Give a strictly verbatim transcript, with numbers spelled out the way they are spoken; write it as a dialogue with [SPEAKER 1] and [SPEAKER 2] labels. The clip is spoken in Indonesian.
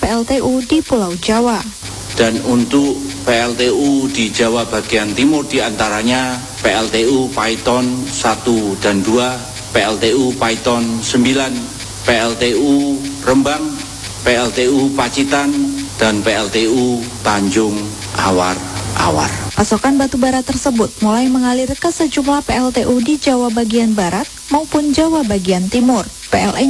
[SPEAKER 1] L T U di Pulau Jawa.
[SPEAKER 2] Dan untuk P L T U di Jawa bagian timur diantaranya P L T U Paiton satu dan dua, P L T U Paiton sembilan, P L T U Rembang, P L T U Pacitan, dan P L T U Tanjung Awar-Awar.
[SPEAKER 1] Pasokan batu bara tersebut mulai mengalir ke sejumlah P L T U di Jawa bagian barat maupun Jawa bagian timur. P L N